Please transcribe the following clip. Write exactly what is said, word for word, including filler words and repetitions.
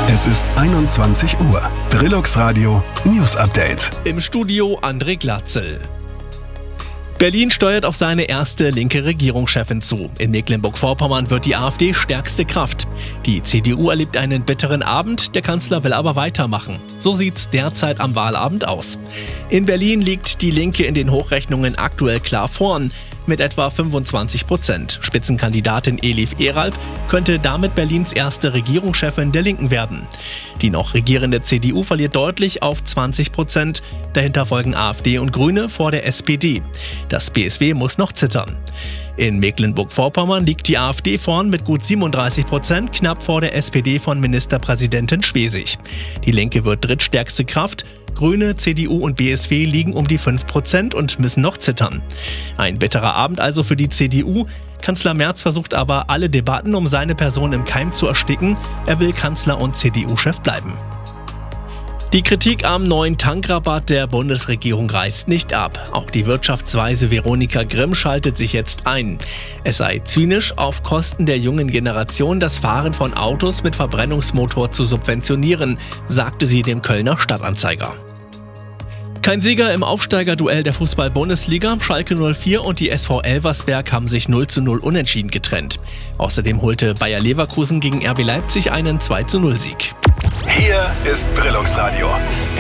Es ist einundzwanzig Uhr. Drilux Radio News Update. Im Studio André Glatzel. Berlin steuert auf seine erste linke Regierungschefin zu. In Mecklenburg-Vorpommern wird die AfD stärkste Kraft. Die C D U erlebt einen bitteren Abend, der Kanzler will aber weitermachen. So sieht's derzeit am Wahlabend aus. In Berlin liegt die Linke in den Hochrechnungen aktuell klar vorn, mit etwa fünfundzwanzig Prozent. Spitzenkandidatin Elif Eralp könnte damit Berlins erste Regierungschefin der Linken werden. Die noch regierende C D U verliert deutlich auf zwanzig Prozent. Dahinter folgen AfD und Grüne vor der S P D. Das B S W muss noch zittern. In Mecklenburg-Vorpommern liegt die AfD vorn mit gut siebenunddreißig Prozent, knapp vor der S P D von Ministerpräsidentin Schwesig. Die Linke wird drittstärkste Kraft. Grüne, C D U und B S W liegen um die fünf Prozent und müssen noch zittern. Ein bitterer Abend also für die C D U. Kanzler Merz versucht aber, alle Debatten um seine Person im Keim zu ersticken. Er will Kanzler und C D U-Chef bleiben. Die Kritik am neuen Tankrabatt der Bundesregierung reißt nicht ab. Auch die Wirtschaftsweise Veronika Grimm schaltet sich jetzt ein. Es sei zynisch, auf Kosten der jungen Generation das Fahren von Autos mit Verbrennungsmotor zu subventionieren, sagte sie dem Kölner Stadtanzeiger. Kein Sieger im Aufsteigerduell der Fußball-Bundesliga. Schalke null vier und die S V Elversberg haben sich null zu null unentschieden getrennt. Außerdem holte Bayer Leverkusen gegen R B Leipzig einen zwei zu null Sieg. Hier ist Drilux Radio.